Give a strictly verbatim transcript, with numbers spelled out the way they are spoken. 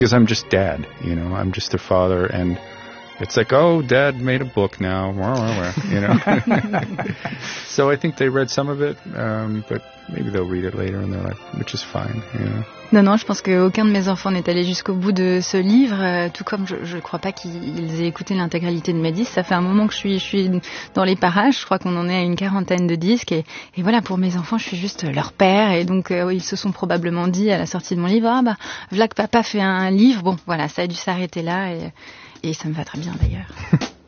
Because I'm just dad, you know, I'm just their father, and it's like, oh, dad made a book now, you know. So I think they read some of it, um, but maybe they'll read it later in their life, which is fine, you know. Non, non, je pense qu'aucun de mes enfants n'est allé jusqu'au bout de ce livre, euh, tout comme je ne crois pas qu'ils aient écouté l'intégralité de mes disques. Ça fait un moment que je suis, je suis dans les parages, je crois qu'on en est à une quarantaine de disques, et, et voilà, pour mes enfants, je suis juste leur père, et donc euh, ils se sont probablement dit à la sortie de mon livre, ah bah, voilà que papa fait un livre, bon, voilà, ça a dû s'arrêter là, et, et ça me va très bien d'ailleurs.